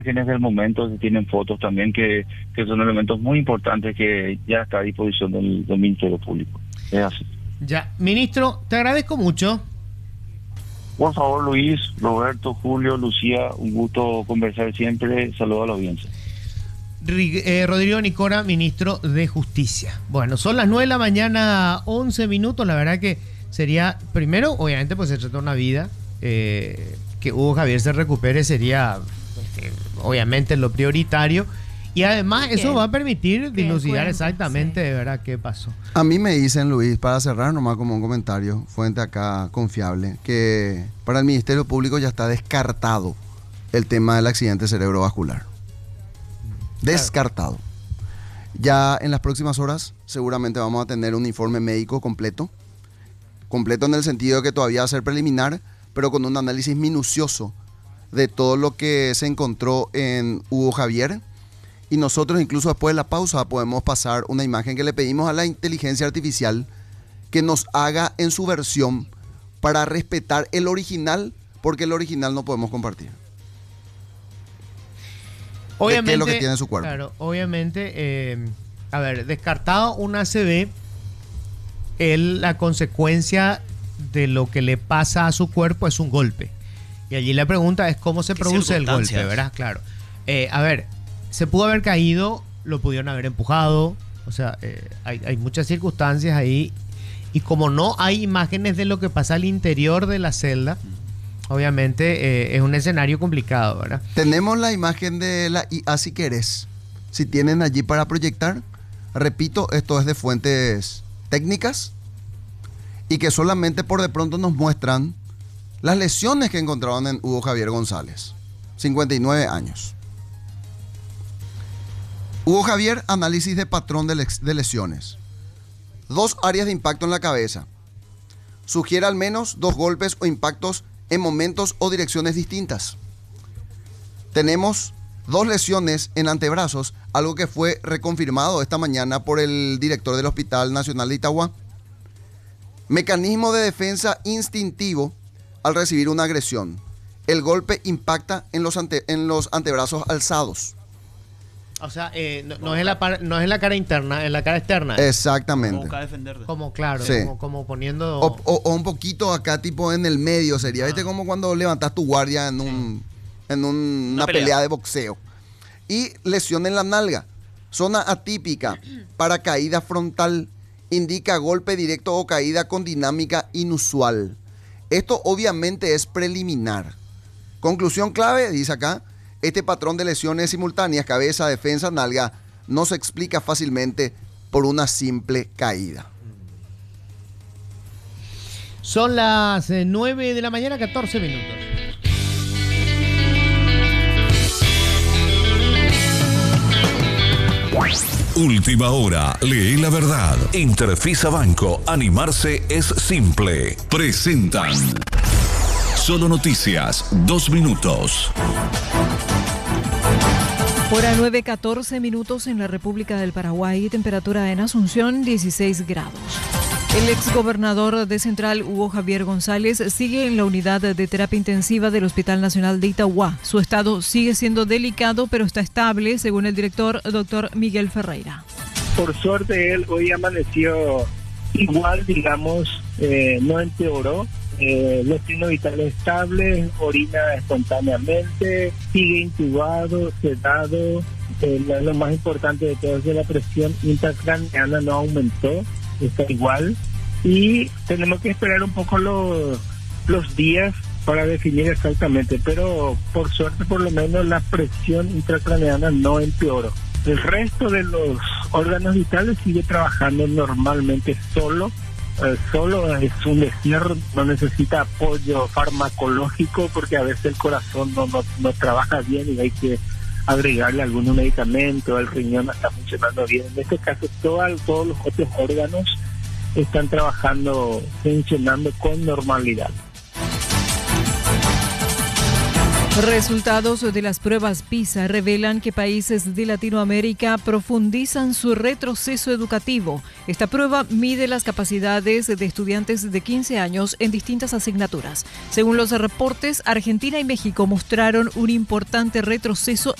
imágenes del momento, se tienen fotos también que son elementos muy importantes que ya está a disposición del Ministerio Público. Es así. Ya, ministro, te agradezco mucho. Por favor, Luis, Roberto, Julio, Lucía, un gusto conversar siempre. Saludos a la audiencia. Rodrigo Nicora, ministro de Justicia. Bueno, son las 9 de la mañana, 11 minutos. La verdad que sería, primero, obviamente, pues se trata de una vida. Que Hugo Javier se recupere sería, obviamente, lo prioritario. Y además eso va a permitir dilucidar exactamente de verdad qué pasó. A mí me dicen, Luis, para cerrar nomás como un comentario, fuente acá confiable, que para el Ministerio Público ya está descartado el tema del accidente cerebrovascular. Descartado. Ya en las próximas horas seguramente vamos a tener un informe médico completo. Completo en el sentido de que todavía va a ser preliminar, pero con un análisis minucioso de todo lo que se encontró en Hugo Javier. Y nosotros incluso después de la pausa podemos pasar una imagen que le pedimos a la inteligencia artificial que nos haga en su versión para respetar el original, porque el original no podemos compartir. Obviamente, ¿qué es lo que tiene su cuerpo? Claro, obviamente, a ver, descartado un ACV, la consecuencia de lo que le pasa a su cuerpo es un golpe. Y allí la pregunta es cómo se produce el golpe, ¿verdad? Claro. A ver, se pudo haber caído, lo pudieron haber empujado, o sea, hay muchas circunstancias ahí, y como no hay imágenes de lo que pasa al interior de la celda, obviamente es un escenario complicado, ¿verdad? Tenemos la imagen de la IA si querés, si tienen allí para proyectar. Repito, esto es de fuentes técnicas y que solamente por de pronto nos muestran las lesiones que encontraron en Hugo Javier González, 59 años. Hugo Javier, análisis de patrón de lesiones. 2 áreas de impacto en la cabeza. Sugiere al menos 2 golpes o impactos en momentos o direcciones distintas. Tenemos 2 lesiones en antebrazos, algo que fue reconfirmado esta mañana por el director del Hospital Nacional de Itagua. Mecanismo de defensa instintivo al recibir una agresión. El golpe impacta en los antebrazos alzados. O sea, no es en la cara interna, en la cara externa. Exactamente. Como claro, sí. como poniendo... O un poquito acá, tipo en el medio sería. ¿Viste? Como cuando levantas tu guardia en una pelea de boxeo. Y lesión en la nalga. Zona atípica para caída frontal. Indica golpe directo o caída con dinámica inusual. Esto obviamente es preliminar. Conclusión clave, dice acá. Este patrón de lesiones simultáneas, cabeza, defensa, nalga, no se explica fácilmente por una simple caída. Son las 9 de la mañana, 14 minutos. Última hora, lee la verdad. Interfisa Banco, animarse es simple. Presentan Solo Noticias, 2 minutos. Hora 9:14 minutos en la República del Paraguay. Temperatura en Asunción, 16 grados. El exgobernador de Central, Hugo Javier González, sigue en la unidad de terapia intensiva del Hospital Nacional de Itagua. Su estado sigue siendo delicado, pero está estable, según el director, doctor Miguel Ferreira. Por suerte, él hoy amaneció igual, digamos, no empeoró. Los signos vitales estables, orina espontáneamente, sigue intubado, sedado. Lo más importante de todo es que la presión intracraneana no aumentó, está igual. Y tenemos que esperar un poco los días para definir exactamente, pero por suerte por lo menos la presión intracraneana no empeoró. El resto de los órganos vitales sigue trabajando normalmente solo es un destierro, no necesita apoyo farmacológico porque a veces el corazón no trabaja bien y hay que agregarle algunos medicamentos, el riñón no está funcionando bien. En este caso todos los otros órganos están trabajando, funcionando con normalidad. Resultados de las pruebas PISA revelan que países de Latinoamérica profundizan su retroceso educativo. Esta prueba mide las capacidades de estudiantes de 15 años en distintas asignaturas. Según los reportes, Argentina y México mostraron un importante retroceso